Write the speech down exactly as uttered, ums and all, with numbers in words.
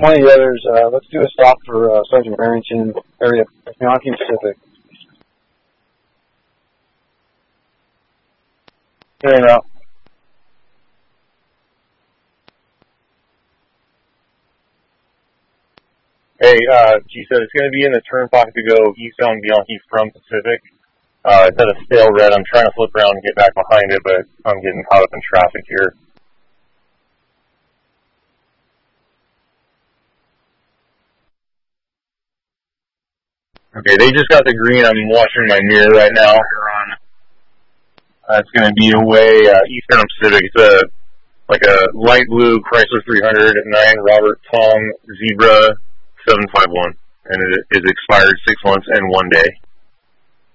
twenty others. Uh, let's do a stop for uh, Sergeant Barrington, area Yankee Pacific. Clearing out. Hey, uh, G said it's going to be in the turnpike to go eastbound Bianchi from Pacific. Uh, it's at a stale red. I'm trying to flip around and get back behind it, but I'm getting caught up in traffic here. Okay, they just got the green. I'm watching my mirror right now. Uh, it's going to be away uh, eastbound Pacific. It's a like a light blue Chrysler three hundred at nine Robert Tom Zebra seven five one, and it is expired six months and one day.